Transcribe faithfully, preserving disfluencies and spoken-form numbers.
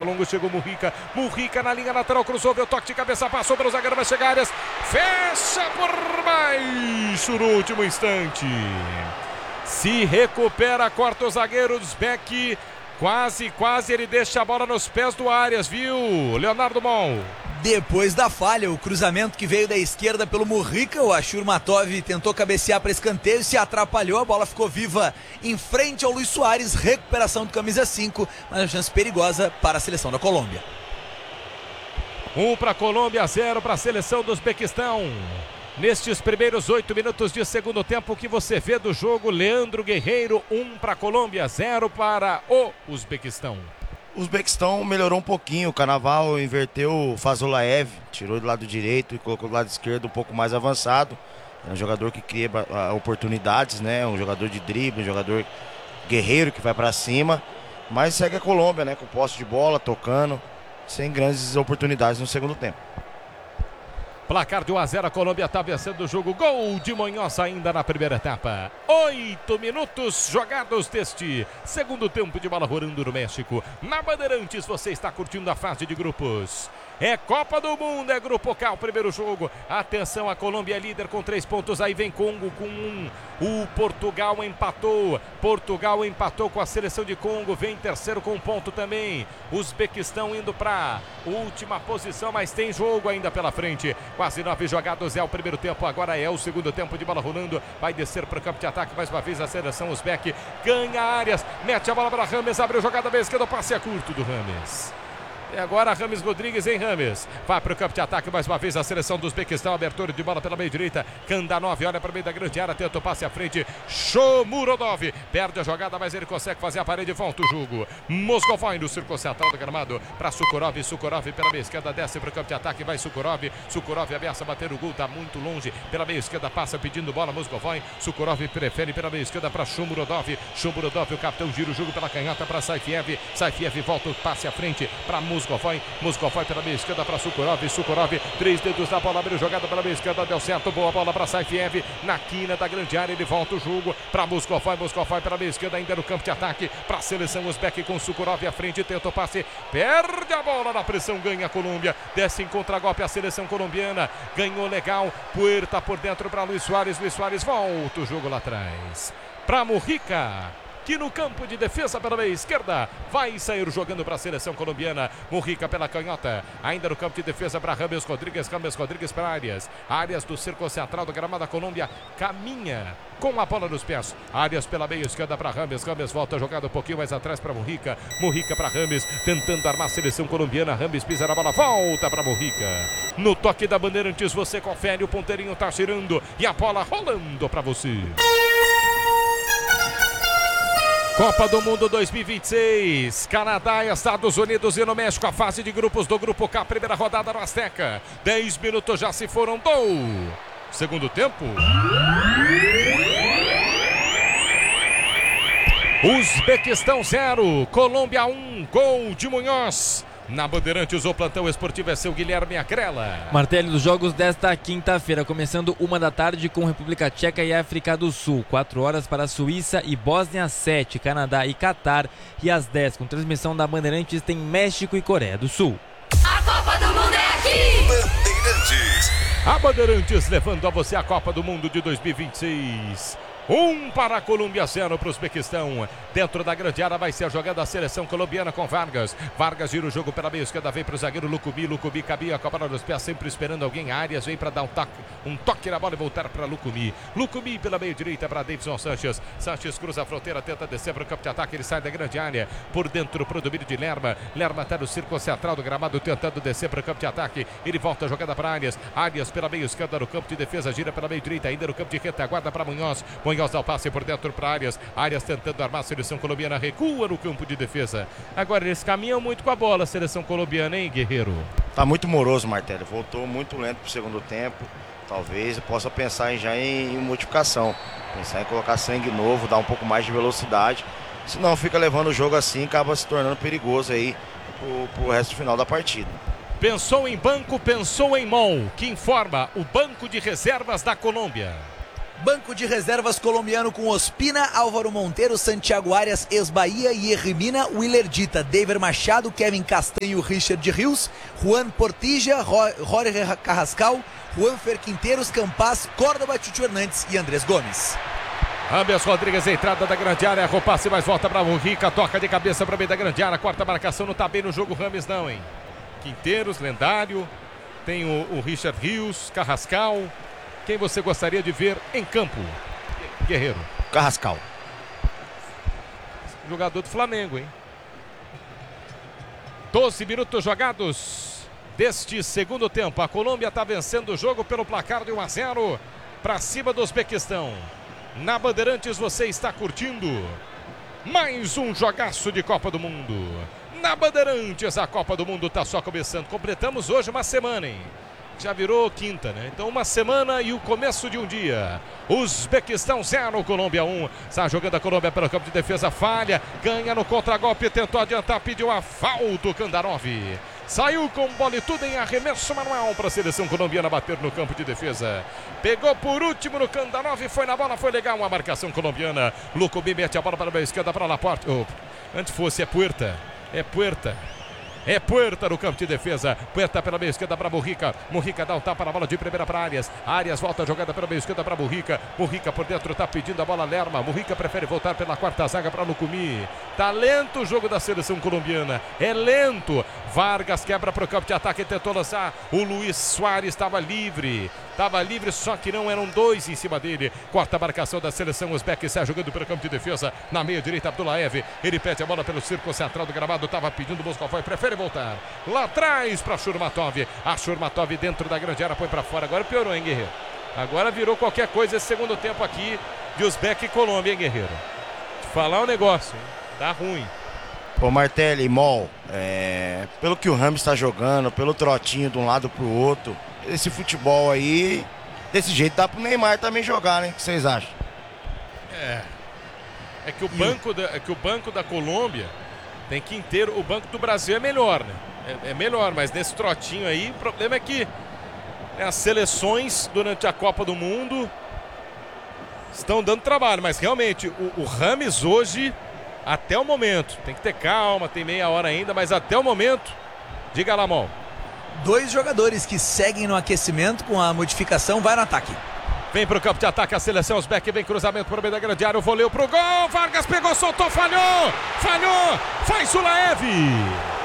longo, chegou Mujica, Mujica na linha lateral, cruzou, deu toque de cabeça, passou para o zagueiro, vai chegar áreas, fecha por baixo no último instante. Se recupera, corta o zagueiro Uzbek, quase, quase ele deixa a bola nos pés do Arias, viu, Leonardo Mol? Depois da falha, o cruzamento que veio da esquerda pelo Mujica, o Ashur Matov tentou cabecear para escanteio, se atrapalhou, a bola ficou viva em frente ao Luis Soares, recuperação do camisa cinco, mas uma chance perigosa para a seleção da Colômbia. Um para a Colômbia, zero para a seleção do Uzbequistão. Nestes primeiros oito minutos de segundo tempo, o que você vê do jogo? Leandro Guerreiro, um para a Colômbia, zero para o Uzbequistão. O Uzbequistão melhorou um pouquinho, o Carnaval inverteu o Fazulaev, tirou do lado direito e colocou do lado esquerdo um pouco mais avançado. É um jogador que cria oportunidades, né? Um jogador de drible, um jogador guerreiro que vai para cima. Mas segue a Colômbia, né? Com posse de bola, tocando, sem grandes oportunidades no segundo tempo. Placar de um a zero, a Colômbia está vencendo o jogo. Gol de Monhoz ainda na primeira etapa. Oito minutos jogados deste segundo tempo de bola rolando no México. Na Bandeirantes você está curtindo a fase de grupos. É Copa do Mundo, é Grupo K, o primeiro jogo. Atenção, a Colômbia é líder com três pontos. Aí vem Congo com um. O Portugal empatou. Portugal empatou com a seleção de Congo. Vem terceiro com um ponto também. Uzbequistão indo para última posição, mas tem jogo ainda pela frente. Quase nove jogados é o primeiro tempo. Agora é o segundo tempo de bola rolando. Vai descer para o campo de ataque mais uma vez a seleção Uzbek. Ganha áreas. Mete a bola para Rames. Abre a jogada bem esquerda. Passe é curto do Rames. E agora Rames Rodrigues em Rames. Vai para o campo de ataque mais uma vez a seleção do Uzbequistão. Abertura de bola pela meia direita. Kandanov olha para o meio da grande área. Tenta o passe à frente. Shomurodov. Perde a jogada, mas ele consegue fazer a parede. Volta o jogo. Moscovoi no círculo central do gramado. Para Sukurov. Sukurov pela meia esquerda. Desce para o campo de ataque. Vai Sukurov. Sukurov ameaça bater o gol. Está muito longe. Pela meia esquerda passa pedindo bola. Moscovoi. Sukurov prefere pela meia esquerda para Shomurodov. Shomurodov, o capitão, gira o jogo pela canhota para Saifiev. Saifiev volta o passe à frente para Moscovoi, Moscovoi pela meia esquerda para Sukurov, Sukurov, três dedos da bola, abriu jogada pela meia esquerda, deu certo, boa bola para Saifiev, na quina da grande área, ele volta o jogo para Moscovoi, Moscovoi pela meia esquerda, ainda no campo de ataque, para a seleção Uzbek com Sukurov à frente, tenta o passe, perde a bola na pressão, ganha a Colômbia, desce em contragolpe a seleção colombiana, ganhou legal, Puerta por dentro para Luis Soares, Luis Soares volta o jogo lá atrás, para Mujica, que no campo de defesa pela meia esquerda vai sair jogando para a seleção colombiana. Mujica pela canhota, ainda no campo de defesa para Rames Rodrigues, Rames Rodrigues para Arias, Arias do círculo central do gramado da Colômbia, caminha com a bola nos pés, Arias pela meia esquerda para Rames, Rames volta a jogada um pouquinho mais atrás para Mujica, Mujica para Rames, tentando armar a seleção colombiana, Rames pisa na bola, volta para Mujica, no toque da Bandeirantes você confere, o ponteirinho tá girando e a bola rolando para você. Copa do Mundo dois mil e vinte e seis, Canadá, Estados Unidos e no México, a fase de grupos do Grupo K, primeira rodada no Azteca. dez minutos já se foram do segundo tempo. Uzbequistão zero, Colômbia um, gol de Monhoz. Na Bandeirantes, o plantão esportivo é seu Guilherme Agrela. Martelo dos jogos desta quinta-feira, começando uma da tarde com República Tcheca e África do Sul, quatro horas para Suíça e Bósnia, sete, Canadá e Catar, e às dez, com transmissão da Bandeirantes, tem México e Coreia do Sul. A Copa do Mundo é aqui! Bandeirantes. A Bandeirantes levando a você a Copa do Mundo de dois mil e vinte e seis. Um para a Colômbia, zero para o Uzbequistão. Dentro da grande área vai ser jogada a seleção colombiana com Vargas. Vargas gira o jogo pela meia esquerda, vem para o zagueiro Lucubi. Lucubi cabia a cobra nos pés, sempre esperando alguém. Arias vem para dar um toque, um toque na bola e voltar para Lucubi. Lucubi pela meia direita para Davidson Sanches. Sanches cruza a fronteira, tenta descer para o campo de ataque. Ele sai da grande área, por dentro para o domínio de Lerma. Lerma está no círculo central do gramado, tentando descer para o campo de ataque. Ele volta a jogada para Arias. Arias pela meia esquerda no campo de defesa, gira pela meia direita, ainda no campo de retaguarda para Monhoz. Monhoz dá o passe por dentro para Arias. Arias tentando armar a seleção colombiana, recua no campo de defesa. Agora eles caminham muito com a bola, a seleção colombiana, hein, Guerreiro? Tá muito moroso, Martelo. Voltou muito lento pro segundo tempo. Talvez possa pensar já em, em modificação. Pensar em colocar sangue novo, dar um pouco mais de velocidade. Senão fica levando o jogo assim, acaba se tornando perigoso aí pro, pro resto final da partida. Pensou em banco, pensou em mão, que informa o banco de reservas da Colômbia. Banco de reservas colombiano com Ospina, Álvaro Monteiro, Santiago Arias, ex-Bahia, Yerrimina, Willer Dita, David Machado, Kevin Castanho, Richard Rios, Juan Portilla, Jorge Carrascal, Juanfer Quinteiros, Campas, Córdoba, Chucho Hernandes e Andrés Gomes. Rames Rodrigues, entrada da grande área, roupasse mais volta para o Rica, toca de cabeça para o meio da grande área, quarta marcação, não tá bem no jogo Rames não, hein? Quinteiros, lendário, tem o, o Richard Rios, Carrascal. Quem você gostaria de ver em campo, Guerreiro? Carrascal. Jogador do Flamengo, hein? doze minutos jogados deste segundo tempo. A Colômbia está vencendo o jogo pelo placar de um a zero para cima do Uzbequistão. Na Bandeirantes você está curtindo mais um jogaço de Copa do Mundo. Na Bandeirantes a Copa do Mundo está só começando. Completamos hoje uma semana, hein? Já virou quinta, né? Então uma semana e o começo de um dia. Uzbequistão zero, Colômbia um. Está jogando a Colômbia pelo campo de defesa, falha, ganha no contragolpe, tentou adiantar, pediu a falta o Kandarov. Saiu com bola e tudo em arremesso manual para a seleção colombiana bater no campo de defesa. Pegou por último no Kandarov, foi na bola, foi legal a marcação colombiana. Lucubi mete a bola para a esquerda, para Laporte. Oh, antes fosse, é Puerta, é Puerta. É Puerta no campo de defesa. Puerta pela meia esquerda para Mujica. Mujica dá o tapa na bola de primeira para Arias. Arias volta a jogada pela meia esquerda para Mujica. Mujica por dentro está pedindo a bola Lerma. Mujica prefere voltar pela quarta zaga para Lucumi. Tá lento o jogo da seleção colombiana. É lento. Vargas quebra para o campo de ataque e tentou lançar. O Luiz Soares estava livre. Estava livre, só que não eram dois em cima dele. Quarta a marcação da seleção uzbeque. Está jogando pelo campo de defesa. Na meia direita, Abdullaev. Ele pede a bola pelo círculo central do gramado. Estava pedindo o Moscovói. Prefere voltar. Lá atrás para Shurmatov. A Shurmatov dentro da grande área. Põe para fora. Agora piorou, hein, Guerreiro? Agora virou qualquer coisa esse segundo tempo aqui de Uzbek e Colômbia, hein, Guerreiro? Te falar um negócio, hein? Tá ruim. Ô Martelli, Mol, é, pelo que o Rames está jogando, pelo trotinho de um lado pro outro, esse futebol aí, desse jeito dá pro Neymar também jogar, né? O que vocês acham? É. É que o banco da, é que o banco da Colômbia tem que inteiro. O banco do Brasil é melhor, né? É, é melhor, mas nesse trotinho aí, o problema é que né, as seleções durante a Copa do Mundo estão dando trabalho, mas realmente o, o Rames hoje, até o momento, tem que ter calma, tem meia hora ainda, mas até o momento, diga lá, Mol. Dois jogadores que seguem no aquecimento com a modificação, vai no ataque. Vem pro campo de ataque a seleção uzbeque, vem cruzamento pro meio da grande área, o voleio pro gol, Vargas pegou, soltou, falhou, falhou, faz o Laev.